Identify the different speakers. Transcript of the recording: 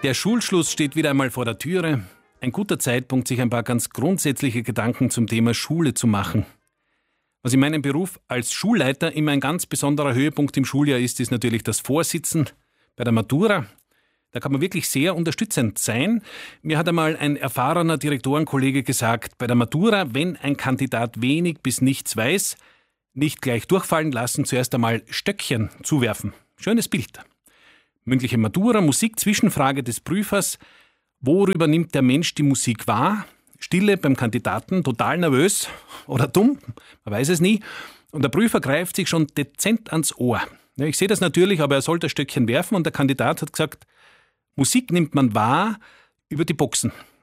Speaker 1: Der Schulschluss steht wieder einmal vor der Türe. Ein guter Zeitpunkt, sich ein paar ganz grundsätzliche Gedanken zum Thema Schule zu machen. Was in meinem Beruf als Schulleiter immer ein ganz besonderer Höhepunkt im Schuljahr ist natürlich das Vorsitzen bei der Matura. Da kann man wirklich sehr unterstützend sein. Mir hat einmal ein erfahrener Direktorenkollege gesagt, bei der Matura, wenn ein Kandidat wenig bis nichts weiß, nicht gleich durchfallen lassen, zuerst einmal Stöckchen zuwerfen. Schönes Bild. Mündliche Matura, Musik, Zwischenfrage des Prüfers. Worüber nimmt der Mensch die Musik wahr? Stille beim Kandidaten, total nervös oder dumm, man weiß es nie. Und der Prüfer greift sich schon dezent ans Ohr. Ja, ich sehe das natürlich, aber er sollte das Stöckchen werfen und der Kandidat hat gesagt, Musik nimmt man wahr über die Boxen.